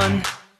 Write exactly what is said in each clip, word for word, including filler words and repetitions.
one.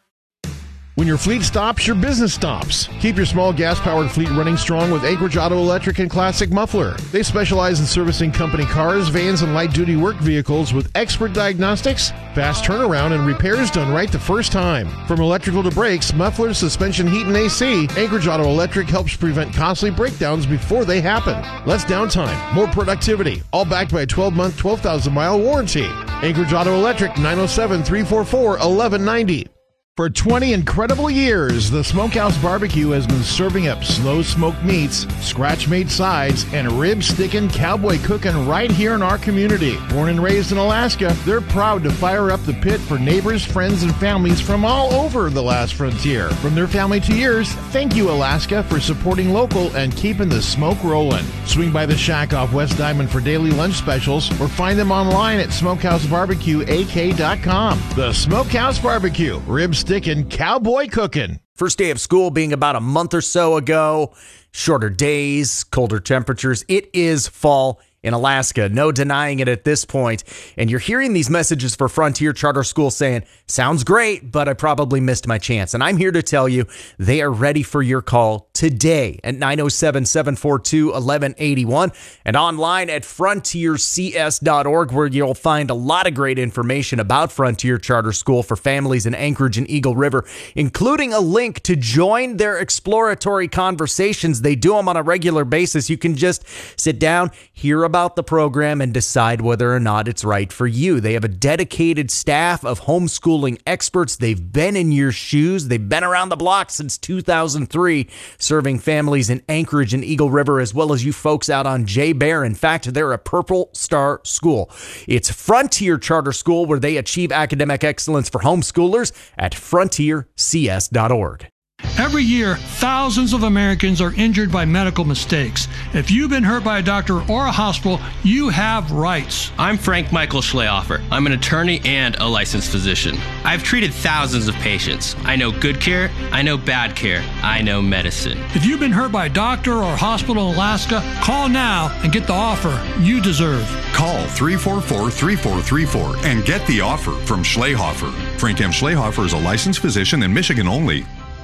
When your fleet stops, your business stops. Keep your small gas-powered fleet running strong with Anchorage Auto Electric and Classic Muffler. They specialize in servicing company cars, vans, and light-duty work vehicles with expert diagnostics, fast turnaround, and repairs done right the first time. From electrical to brakes, mufflers, suspension, heat, and A C, Anchorage Auto Electric helps prevent costly breakdowns before they happen. Less downtime, more productivity, all backed by a twelve-month, twelve thousand mile warranty. Anchorage Auto Electric, nine oh seven, three four four, one one nine oh. For twenty incredible years, the Smokehouse Barbecue has been serving up slow-smoked meats, scratch-made sides, and rib-sticking, cowboy cooking right here in our community. Born and raised in Alaska, they're proud to fire up the pit for neighbors, friends, and families from all over the last frontier. From their family to yours, thank you, Alaska, for supporting local and keeping the smoke rolling. Swing by the shack off West Diamond for daily lunch specials, or find them online at smokehouse barbecue a k dot com. The Smokehouse Barbecue, ribs sticking, cowboy cooking. First day of school being about a month or so ago. Shorter days, colder temperatures. It is fall in Alaska. No denying it at this point. And you're hearing these messages for Frontier Charter School saying, sounds great, but I probably missed my chance. And I'm here to tell you they are ready for your call today at nine oh seven, seven four two, one one eight one and online at frontier c s dot org, where you'll find a lot of great information about Frontier Charter School for families in Anchorage and Eagle River, including a link to join their exploratory conversations. They do them on a regular basis. You can just sit down, hear about the program, and decide whether or not it's right for you. They have a dedicated staff of homeschooling experts. They've been in your shoes. They've been around the block since two thousand three, serving families in Anchorage and Eagle River, as well as you folks out on J. Bear. In fact, they're a Purple Star school. It's Frontier Charter School, where they achieve academic excellence for homeschoolers at frontier c s dot org. Every year, thousands of Americans are injured by medical mistakes. If you've been hurt by a doctor or a hospital, you have rights. I'm Frank Michael Schlehofer. I'm an attorney and a licensed physician. I've treated thousands of patients. I know good care. I know bad care. I know medicine. If you've been hurt by a doctor or a hospital in Alaska, call now and get the offer you deserve. Call three four four, three four three four and get the offer from Schlehofer. Frank M. Schlehofer is a licensed physician in Michigan only.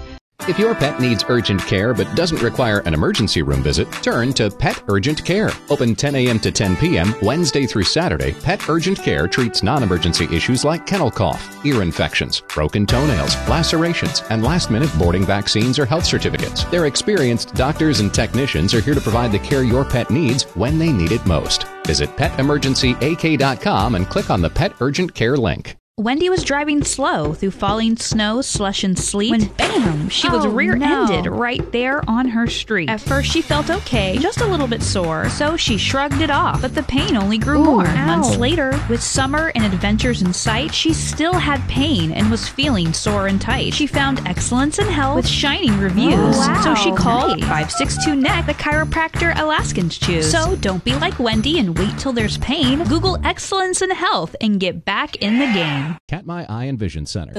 If your pet needs urgent care but doesn't require an emergency room visit, turn to Pet Urgent Care. Open ten a.m. to ten p.m. Wednesday through Saturday, Pet Urgent Care treats non-emergency issues like kennel cough, ear infections, broken toenails, lacerations, and last-minute boarding vaccines or health certificates. Their experienced doctors and technicians are here to provide the care your pet needs when they need it most. Visit pet emergency a k dot com and click on the Pet Urgent Care link. Wendy was driving slow through falling snow, slush, and sleet when bam, she was oh, rear-ended no. right there on her street. At first, she felt okay, just a little bit sore, so she shrugged it off, but the pain only grew Ooh, more. ow. Months later, with summer and adventures in sight, she still had pain and was feeling sore and tight. She found excellence in health with shining reviews, wow. so she called Nice. five six two N E C, the chiropractor Alaskans choose. So don't be like Wendy and wait till there's pain. Google excellence in health and get back in the game. Katmai Eye and Vision Center.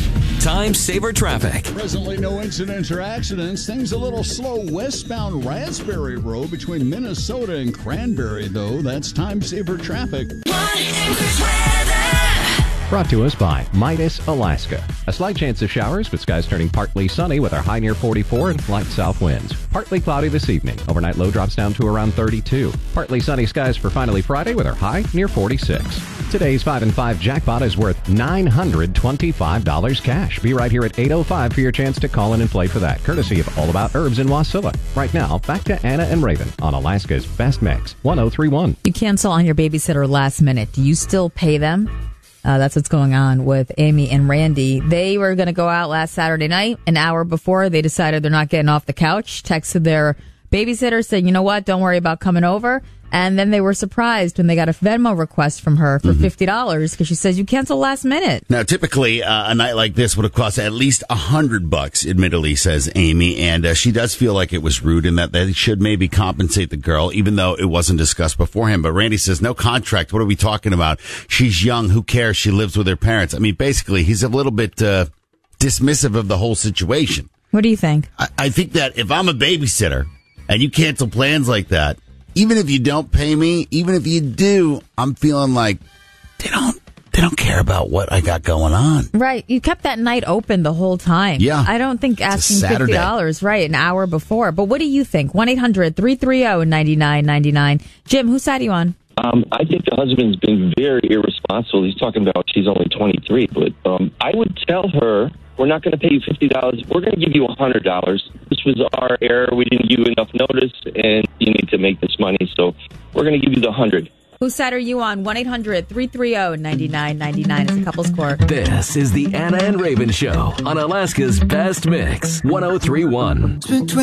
Time saver traffic. Presently no incidents or accidents. Things a little slow westbound Raspberry Road between Minnesota and Cranberry, though. That's time saver traffic. Brought to us by Midas, Alaska. A slight chance of showers, but skies turning partly sunny with our high near forty-four and light south winds. Partly cloudy this evening. Overnight low drops down to around thirty-two. Partly sunny skies for finally Friday with our high near forty-six. Today's five and five jackpot is worth nine hundred twenty-five dollars cash. Be right here at eight oh five for your chance to call in and play for that, courtesy of All About Herbs in Wasilla. Right now, back to Anna and Raven on Alaska's Best Mix, one oh three one. You cancel on your babysitter last minute. Do you still pay them? Uh, that's what's going on with Amy and Randy. They were going to go out last Saturday night. An hour before, they decided they're not getting off the couch, texted their babysitter saying, you know what, don't worry about coming over. And then they were surprised when they got a Venmo request from her for mm-hmm. fifty dollars because she says you cancel last minute. Now, typically, uh, a night like this would have cost at least a hundred bucks, admittedly, says Amy. And uh, she does feel like it was rude and that they should maybe compensate the girl, even though it wasn't discussed beforehand. But Randy says, no contract. What are we talking about? She's young. Who cares? She lives with her parents. I mean, basically, he's a little bit uh, dismissive of the whole situation. What do you think? I, I think that if I'm a babysitter and you cancel plans like that, even if you don't pay me, even if you do, I'm feeling like they don't They don't care about what I got going on. Right. You kept that night open the whole time. Yeah. I don't think It's a asking Saturday. fifty dollars, right, an hour before. But what do you think? one eight hundred three three zero nine nine nine nine. Jim, whose side are you on? Um, I think the husband's been very irresponsible. He's talking about she's only twenty-three, but um, I would tell her, we're not going to pay you fifty dollars. We're going to give you one hundred dollars. This was our error. We didn't give you enough notice, and you need to make this money, so we're going to give you the one hundred dollars. Whose side are you on? one eight hundred three three zero nine nine nine nine is a couple's score. This is the Anna and Raven Show on Alaska's Best Mix, one oh three point one.